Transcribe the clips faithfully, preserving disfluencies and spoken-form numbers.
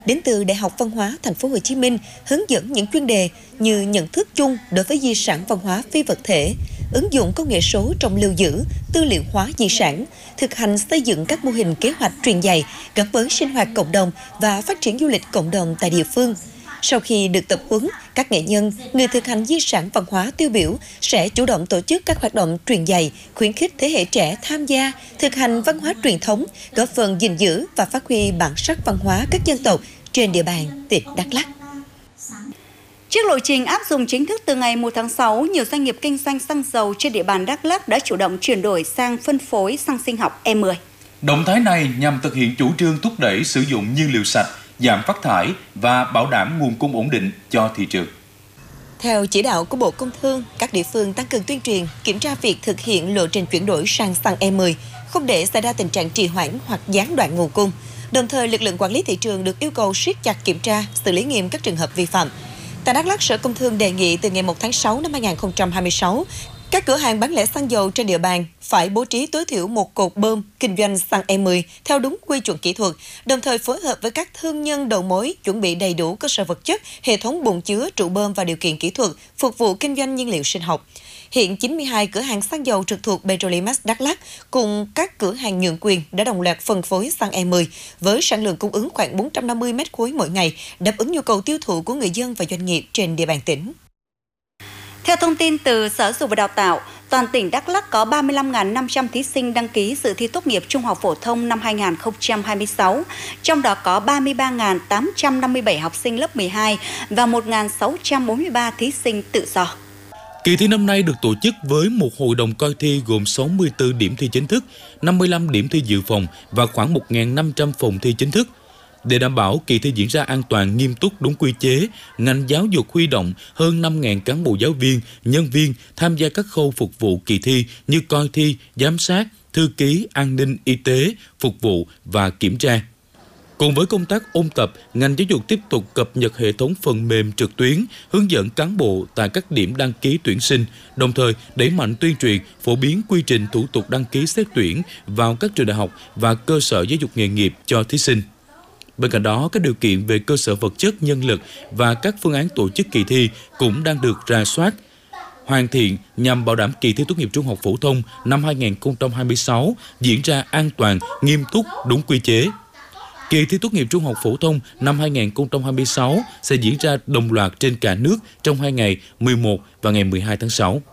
đến từ Đại học Văn hóa Thành phố Hồ Chí Minh hướng dẫn những chuyên đề như nhận thức chung đối với di sản văn hóa phi vật thể, ứng dụng công nghệ số trong lưu giữ, tư liệu hóa di sản, thực hành xây dựng các mô hình kế hoạch truyền dạy gắn với sinh hoạt cộng đồng và phát triển du lịch cộng đồng tại địa phương. Sau khi được tập huấn, các nghệ nhân, người thực hành di sản văn hóa tiêu biểu sẽ chủ động tổ chức các hoạt động truyền dạy, khuyến khích thế hệ trẻ tham gia, thực hành văn hóa truyền thống, góp phần gìn giữ và phát huy bản sắc văn hóa các dân tộc trên địa bàn tỉnh Đắk Lắk. Trước lộ trình áp dụng chính thức từ ngày một tháng sáu, nhiều doanh nghiệp kinh doanh xăng dầu trên địa bàn Đắk Lắk đã chủ động chuyển đổi sang phân phối xăng sinh học E mười. Động thái này nhằm thực hiện chủ trương thúc đẩy sử dụng nhiên liệu sạch, giảm phát thải và bảo đảm nguồn cung ổn định cho thị trường. Theo chỉ đạo của Bộ Công Thương, các địa phương tăng cường tuyên truyền, kiểm tra việc thực hiện lộ trình chuyển đổi sang xăng E mười, không để xảy ra tình trạng trì hoãn hoặc gián đoạn nguồn cung. Đồng thời, lực lượng quản lý thị trường được yêu cầu siết chặt kiểm tra, xử lý nghiêm các trường hợp vi phạm. Tại Đắk Lắk, Sở Công Thương đề nghị từ ngày một tháng sáu năm hai nghìn không trăm hai mươi sáu, các cửa hàng bán lẻ xăng dầu trên địa bàn phải bố trí tối thiểu một cột bơm kinh doanh xăng E mười theo đúng quy chuẩn kỹ thuật, đồng thời phối hợp với các thương nhân đầu mối chuẩn bị đầy đủ cơ sở vật chất, hệ thống bồn chứa, trụ bơm và điều kiện kỹ thuật phục vụ kinh doanh nhiên liệu sinh học. Hiện chín mươi hai cửa hàng xăng dầu trực thuộc Petrolimax Đắk Lắk cùng các cửa hàng nhượng quyền đã đồng loạt phân phối xăng E mười với sản lượng cung ứng khoảng bốn trăm năm mươi mét khối mỗi ngày, đáp ứng nhu cầu tiêu thụ của người dân và doanh nghiệp trên địa bàn tỉnh. Theo thông tin từ Sở Giáo dục và Đào tạo, toàn tỉnh Đắk Lắk có ba mươi lăm nghìn năm trăm thí sinh đăng ký dự thi tốt nghiệp trung học phổ thông năm hai nghìn không trăm hai mươi sáu, trong đó có ba mươi ba nghìn tám trăm năm mươi bảy học sinh lớp mười hai và một nghìn sáu trăm bốn mươi ba thí sinh tự do. Kỳ thi năm nay được tổ chức với một hội đồng coi thi gồm sáu mươi tư điểm thi chính thức, năm mươi lăm điểm thi dự phòng và khoảng một nghìn năm trăm phòng thi chính thức. Để đảm bảo kỳ thi diễn ra an toàn, nghiêm túc, đúng quy chế, ngành giáo dục huy động hơn năm nghìn cán bộ giáo viên, nhân viên tham gia các khâu phục vụ kỳ thi như coi thi, giám sát, thư ký, an ninh, y tế, phục vụ và kiểm tra. Cùng với công tác ôn tập, ngành giáo dục tiếp tục cập nhật hệ thống phần mềm trực tuyến, hướng dẫn cán bộ tại các điểm đăng ký tuyển sinh, đồng thời đẩy mạnh tuyên truyền, phổ biến quy trình thủ tục đăng ký xét tuyển vào các trường đại học và cơ sở giáo dục nghề nghiệp cho thí sinh. Bên cạnh đó, các điều kiện về cơ sở vật chất, nhân lực và các phương án tổ chức kỳ thi cũng đang được rà soát, hoàn thiện nhằm bảo đảm kỳ thi tốt nghiệp trung học phổ thông năm hai nghìn không trăm hai mươi sáu diễn ra an toàn, nghiêm túc, đúng quy chế. Kỳ thi tốt nghiệp trung học phổ thông năm hai nghìn không trăm hai mươi sáu sẽ diễn ra đồng loạt trên cả nước trong hai ngày mười một và ngày mười hai tháng sáu.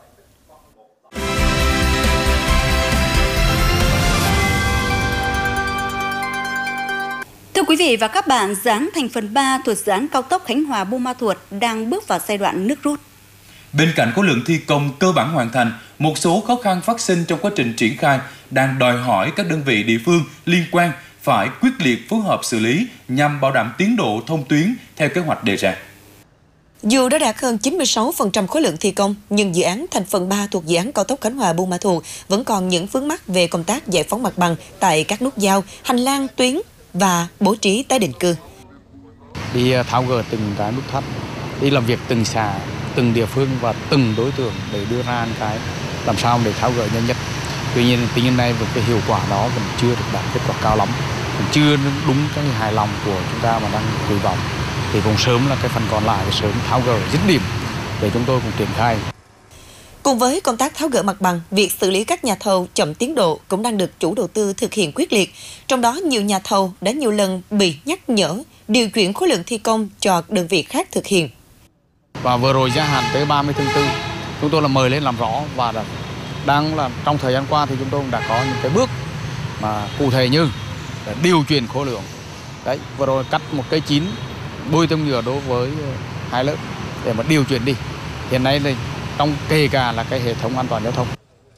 Thưa quý vị và các bạn, dự án thành phần ba thuộc dự án cao tốc Khánh Hòa - Buôn Ma Thuột đang bước vào giai đoạn nước rút. Bên cạnh khối lượng thi công cơ bản hoàn thành, một số khó khăn phát sinh trong quá trình triển khai đang đòi hỏi các đơn vị địa phương liên quan phải quyết liệt phối hợp xử lý nhằm bảo đảm tiến độ thông tuyến theo kế hoạch đề ra. Dù đã đạt hơn chín mươi sáu phần trăm khối lượng thi công, nhưng dự án thành phần ba thuộc dự án cao tốc Khánh Hòa - Buôn Ma Thuột vẫn còn những vướng mắc về công tác giải phóng mặt bằng tại các nút giao, hành lang tuyến và bố trí tái định cư. Đi tháo gỡ từng cái nút thắt, đi làm việc từng xã, từng địa phương và từng đối tượng để đưa ra cái làm sao để tháo gỡ nhanh nhất. Tuy nhiên tính đến nay cái hiệu quả đó vẫn chưa được đạt kết quả cao lắm, vẫn chưa đúng cái hài lòng của chúng ta mà đang kỳ vọng. Thì cũng sớm là cái phần còn lại sớm tháo gỡ dứt điểm để chúng tôi cùng triển khai. Cùng với công tác tháo gỡ mặt bằng, việc xử lý các nhà thầu chậm tiến độ cũng đang được chủ đầu tư thực hiện quyết liệt. Trong đó, nhiều nhà thầu đã nhiều lần bị nhắc nhở điều chuyển khối lượng thi công cho đơn vị khác thực hiện. Và vừa rồi gia hạn tới ba mươi tháng tư, chúng tôi là mời lên làm rõ và đang là trong thời gian qua thì chúng tôi đã có những cái bước mà cụ thể như điều chuyển khối lượng. Đấy, vừa rồi cắt một cây chín, bôi tông nhựa đối với hai lớp để mà điều chuyển đi. Hiện nay thì trong kể cả là cái hệ thống an toàn giao thông.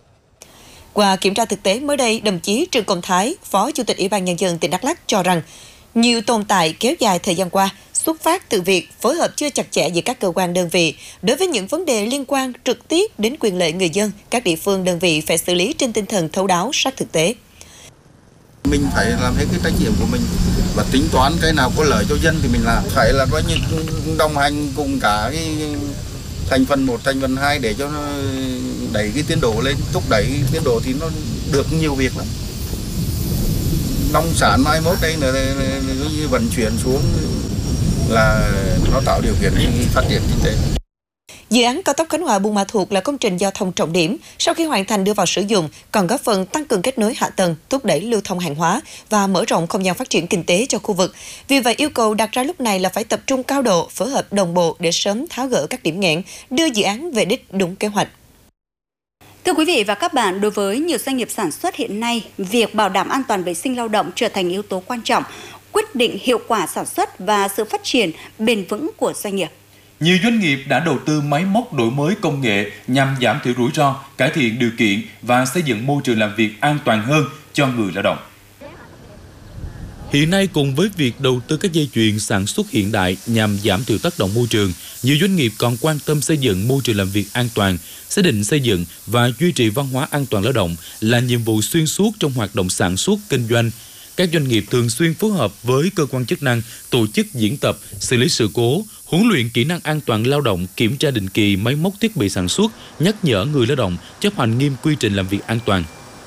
Qua kiểm tra thực tế mới đây, đồng chí Trương Công Thái, Phó Chủ tịch Ủy ban Nhân dân tỉnh Đắk Lắk cho rằng nhiều tồn tại kéo dài thời gian qua xuất phát từ việc phối hợp chưa chặt chẽ giữa các cơ quan đơn vị. Đối với những vấn đề liên quan trực tiếp đến quyền lợi người dân, các địa phương đơn vị phải xử lý trên tinh thần thấu đáo sát thực tế. Mình phải làm hết cái trách nhiệm của mình và tính toán cái nào có lợi cho dân thì mình làm. Phải là coi như đồng hành cùng cả cái thành phần một, thành phần hai để cho nó đẩy cái tiến độ lên, thúc đẩy tiến độ thì nó được nhiều việc lắm. Nông sản mai mốt đây là vận chuyển xuống là nó tạo điều kiện để phát triển kinh tế. Dự án cao tốc Khánh Hòa - Buôn Ma Thuột là công trình giao thông trọng điểm. Sau khi hoàn thành đưa vào sử dụng, còn góp phần tăng cường kết nối hạ tầng, thúc đẩy lưu thông hàng hóa và mở rộng không gian phát triển kinh tế cho khu vực. Vì vậy, yêu cầu đặt ra lúc này là phải tập trung cao độ, phối hợp đồng bộ để sớm tháo gỡ các điểm nghẽn, đưa dự án về đích đúng kế hoạch. Thưa quý vị và các bạn, đối với nhiều doanh nghiệp sản xuất hiện nay, việc bảo đảm an toàn vệ sinh lao động trở thành yếu tố quan trọng, quyết định hiệu quả sản xuất và sự phát triển bền vững của doanh nghiệp. Nhiều doanh nghiệp đã đầu tư máy móc đổi mới công nghệ nhằm giảm thiểu rủi ro, cải thiện điều kiện và xây dựng môi trường làm việc an toàn hơn cho người lao động. Hiện nay, cùng với việc đầu tư các dây chuyền sản xuất hiện đại nhằm giảm thiểu tác động môi trường, nhiều doanh nghiệp còn quan tâm xây dựng môi trường làm việc an toàn, xác định xây dựng và duy trì văn hóa an toàn lao động là nhiệm vụ xuyên suốt trong hoạt động sản xuất, kinh doanh. Các doanh nghiệp thường xuyên phối hợp với cơ quan chức năng, tổ chức diễn tập, xử lý sự cố, huấn luyện kỹ năng an toàn lao động, kiểm tra định kỳ máy móc thiết bị sản xuất, nhắc nhở người lao động chấp hành nghiêm quy trình làm việc an toàn.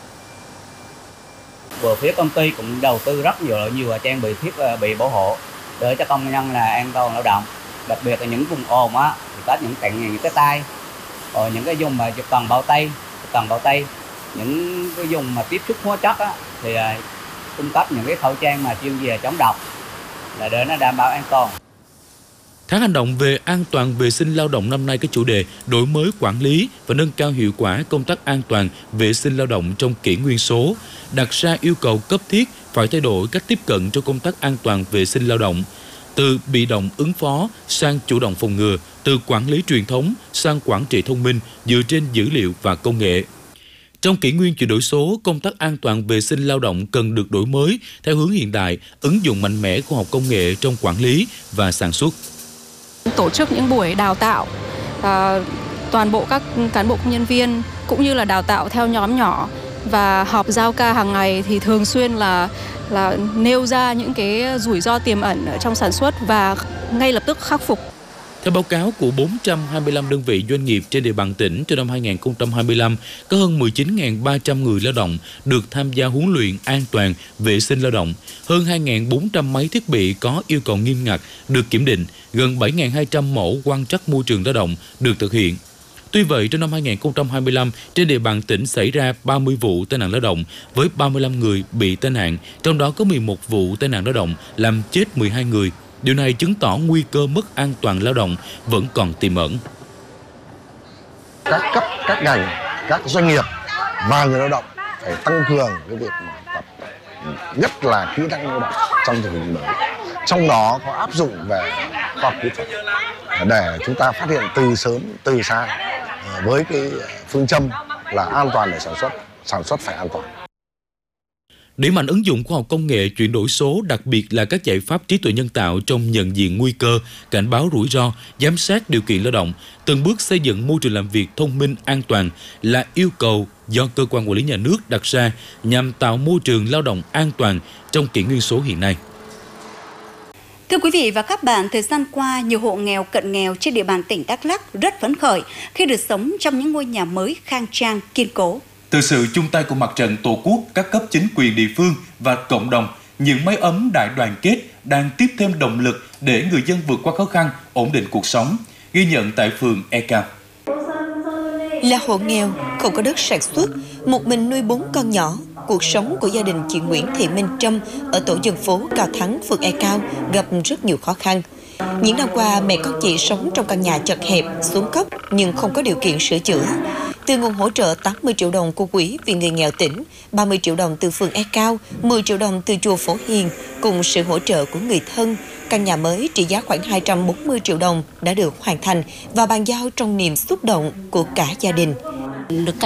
Vừa phía công ty cũng đầu tư rất nhiều nhiều trang bị thiết bị bảo hộ để cho công nhân là an toàn lao động. Đặc biệt là những vùng ồn á thì có những cạnh những cái tay, rồi những cái vùng mà cần bao tay, cần bao tay, những cái vùng mà tiếp xúc hóa chất á thì cung cấp những cái khẩu trang mà chuyên về chống độc là để nó đảm bảo an toàn. Tháng hành động về an toàn vệ sinh lao động năm nay có chủ đề đổi mới quản lý và nâng cao hiệu quả công tác an toàn vệ sinh lao động trong kỷ nguyên số, đặt ra yêu cầu cấp thiết phải thay đổi cách tiếp cận cho công tác an toàn vệ sinh lao động, từ bị động ứng phó sang chủ động phòng ngừa, từ quản lý truyền thống sang quản trị thông minh dựa trên dữ liệu và công nghệ. Trong kỷ nguyên chuyển đổi số, công tác an toàn vệ sinh lao động cần được đổi mới theo hướng hiện đại, ứng dụng mạnh mẽ khoa học công nghệ trong quản lý và sản xuất. Tổ chức những buổi đào tạo à, toàn bộ các cán bộ công nhân viên cũng như là đào tạo theo nhóm nhỏ và họp giao ca hàng ngày thì thường xuyên là là nêu ra những cái rủi ro tiềm ẩn ở trong sản xuất và ngay lập tức khắc phục. Theo báo cáo của bốn trăm hai mươi lăm đơn vị doanh nghiệp trên địa bàn tỉnh cho năm hai nghìn không trăm hai mươi lăm, có hơn mười chín nghìn ba trăm người lao động được tham gia huấn luyện an toàn vệ sinh lao động, hơn hai nghìn bốn trăm máy thiết bị có yêu cầu nghiêm ngặt được kiểm định, gần bảy nghìn hai trăm mẫu quan trắc môi trường lao động được thực hiện. Tuy vậy, trong năm hai nghìn không trăm hai mươi lăm, trên địa bàn tỉnh xảy ra ba mươi vụ tai nạn lao động với ba mươi lăm người bị tai nạn, trong đó có mười một vụ tai nạn lao động làm chết mười hai người. Điều này chứng tỏ nguy cơ mất an toàn lao động vẫn còn tiềm ẩn. Các cấp, các ngành, các doanh nghiệp và người lao động phải tăng cường cái việc tập, nhất là kỹ năng lao động trong tình hình mới. Trong đó có áp dụng về khoa học kỹ thuật để chúng ta phát hiện từ sớm, từ xa với cái phương châm là an toàn để sản xuất, sản xuất phải an toàn. Đẩy mạnh ứng dụng khoa học công nghệ chuyển đổi số, đặc biệt là các giải pháp trí tuệ nhân tạo trong nhận diện nguy cơ, cảnh báo rủi ro, giám sát điều kiện lao động, từng bước xây dựng môi trường làm việc thông minh an toàn là yêu cầu do cơ quan quản lý nhà nước đặt ra nhằm tạo môi trường lao động an toàn trong kỷ nguyên số hiện nay. Thưa quý vị và các bạn, thời gian qua, nhiều hộ nghèo cận nghèo trên địa bàn tỉnh Đắk Lắk rất phấn khởi khi được sống trong những ngôi nhà mới khang trang, kiên cố. Từ sự chung tay của mặt trận Tổ quốc, các cấp chính quyền địa phương và cộng đồng, những mái ấm đại đoàn kết đang tiếp thêm động lực để người dân vượt qua khó khăn, ổn định cuộc sống. Ghi nhận tại phường E Cao. Là hộ nghèo, không có đất sản xuất, một mình nuôi bốn con nhỏ, cuộc sống của gia đình chị Nguyễn Thị Minh Trâm ở tổ dân phố Cao Thắng, phường E Cao gặp rất nhiều khó khăn. Những năm qua, mẹ con chị sống trong căn nhà chật hẹp, xuống cấp nhưng không có điều kiện sửa chữa. Từ nguồn hỗ trợ tám mươi triệu đồng của Quỹ vì người nghèo tỉnh, ba mươi triệu đồng từ phường E Cao, mười triệu đồng từ chùa Phổ Hiền, cùng sự hỗ trợ của người thân, căn nhà mới trị giá khoảng hai trăm bốn mươi triệu đồng đã được hoàn thành và bàn giao trong niềm xúc động của cả gia đình.